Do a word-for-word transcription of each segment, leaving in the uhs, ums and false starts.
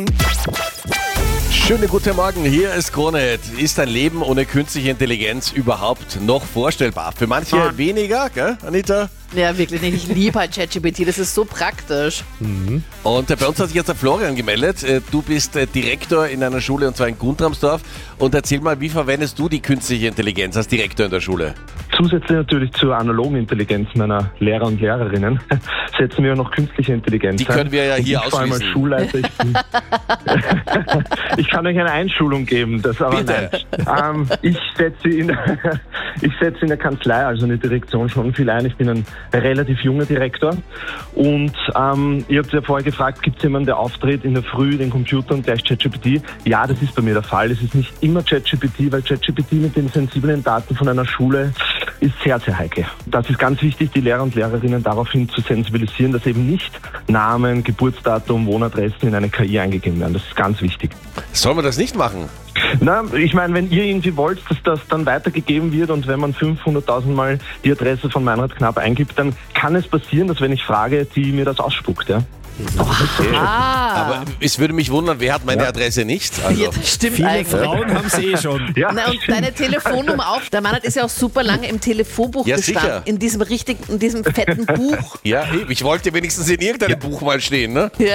Schönen guten Morgen, hier ist Krone. Ist ein Leben ohne künstliche Intelligenz überhaupt noch vorstellbar? Für manche Ja. weniger, gell, Anita? Ja, wirklich nicht. Ich liebe halt ChatGPT, das ist so praktisch. Und äh, bei uns hat sich jetzt der Florian gemeldet. Äh, Du bist äh, Direktor in einer Schule, und zwar in Guntramsdorf. Und erzähl mal, wie verwendest du die künstliche Intelligenz als Direktor in der Schule? Zusätzlich natürlich zur analogen Intelligenz meiner Lehrer und Lehrerinnen setzen wir noch künstliche Intelligenz Die können wir ja ein. hier Und ich vor allem als ausschließen. Schulleiter, ich, bin ich kann euch eine Einschulung geben, das aber Bitte. nein. Ähm, ich setze in, ich setze in der Kanzlei, also in der Direktion, schon viel ein. Ich bin ein relativ junger Direktor und ähm, ihr habt ja vorher gefragt, gibt es jemanden, der auftritt in der Früh den Computer und gleich ChatGPT? Ja, das ist bei mir der Fall. Es ist nicht immer ChatGPT, weil ChatGPT mit den sensiblen Daten von einer Schule ist sehr, sehr heikel. Das ist ganz wichtig, die Lehrer und Lehrerinnen daraufhin zu sensibilisieren, dass eben nicht Namen, Geburtsdatum, Wohnadressen in eine K I eingegeben werden. Das ist ganz wichtig. Sollen wir das nicht machen? Na, ich meine, wenn ihr irgendwie wollt, dass das dann weitergegeben wird und wenn man fünfhunderttausend Mal die Adresse von Meinrad Knapp eingibt, dann kann es passieren, dass wenn ich frage, die mir das ausspuckt, ja. Ah, Aber es würde mich wundern, wer hat meine Ja. Adresse nicht? Also, ja, das stimmt Viele eigentlich. Frauen haben es eh schon. Ja, Na, und deine Telefonnummer auf. Der Mann hat ist ja auch super lange im Telefonbuch Ja, gestanden. sicher. In diesem richtigen, in diesem fetten Buch. ja, ich wollte wenigstens in irgendeinem Buch mal stehen, ne? Ja.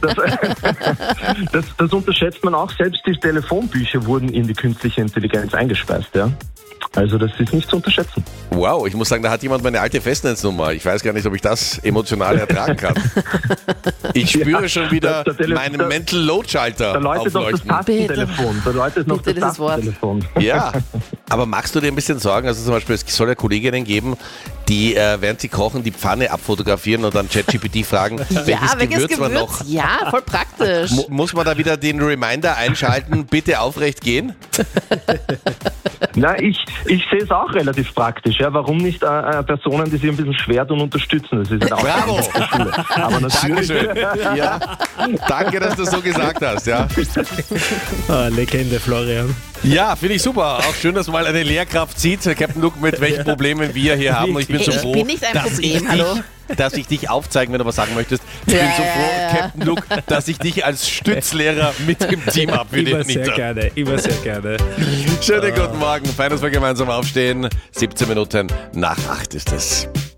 das, das unterschätzt man auch. Selbst die Telefonbücher wurden in die künstliche Intelligenz eingespeist, ja. Also das ist nicht zu unterschätzen. Wow, ich muss sagen, da hat jemand meine alte Festnetznummer. Ich weiß gar nicht, ob ich das emotional ertragen kann. Ich spüre Ja, schon wieder der Tele- meinen der- Mental Load Schalter Da läutet noch das aufleuchten. Tastentelefon. Da läutet noch Bitte das dieses Wort. Tastentelefon. Ja, aber machst du dir ein bisschen Sorgen? Also zum Beispiel, es soll ja Kolleginnen geben, die, äh, während sie kochen, die Pfanne abfotografieren und dann ChatGPT fragen, welches Ja, welches Gewürz man Gewürz? noch... Ja, voll praktisch. Mu- Muss man da wieder den Reminder einschalten, bitte aufrecht gehen? Na, ich, ich sehe es auch relativ praktisch. Ja. Warum nicht äh, äh, Personen, die sich ein bisschen schwer tun, unterstützen? Das ist ja auch Bravo! Aber natürlich, Dankeschön. Ja. Danke, dass du so gesagt hast. Ja, Ah, Legende, Florian. ja finde ich super. Auch schön, dass mal eine Lehrkraft sieht, Captain Luke, mit welchen Problemen wir hier haben. Und ich bin so Ich froh, bin nicht ein dass Problem, ich hallo? Dich, dass ich dich aufzeigen, wenn du was sagen möchtest. Ich Ja, bin so ja, froh, ja, ja. Captain Luke, dass ich dich als Stützlehrer mit im Team habe für die Immer sehr Anita. gerne, immer sehr gerne. Schönen guten Morgen. Fein, dass wir gemeinsam aufstehen. siebzehn Minuten nach acht ist es.